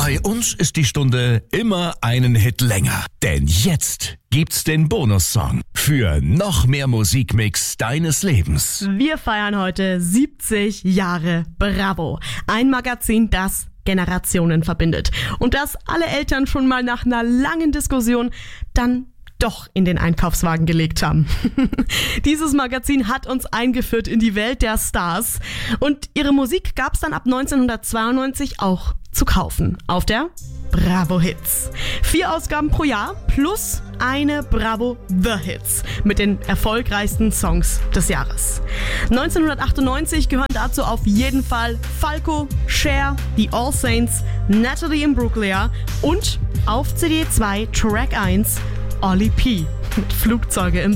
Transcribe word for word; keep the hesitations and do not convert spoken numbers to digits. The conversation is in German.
Bei uns ist die Stunde immer einen Hit länger. Denn jetzt gibt's den Bonussong für noch mehr Musikmix deines Lebens. Wir feiern heute siebzig Jahre Bravo. Ein Magazin, das Generationen verbindet. Und das alle Eltern schon mal nach einer langen Diskussion dann doch in den Einkaufswagen gelegt haben. Dieses Magazin hat uns eingeführt in die Welt der Stars. Und ihre Musik gab's dann ab neunzehnhundertzweiundneunzig auch zu kaufen. Auf der Bravo Hits. Vier Ausgaben pro Jahr plus eine Bravo The Hits mit den erfolgreichsten Songs des Jahres. neunzehnhundertachtundneunzig gehören dazu auf jeden Fall Falco, Cher, The All Saints, Natalie Imbruglia und auf C D zwei Track eins Oli P. mit Flugzeuge im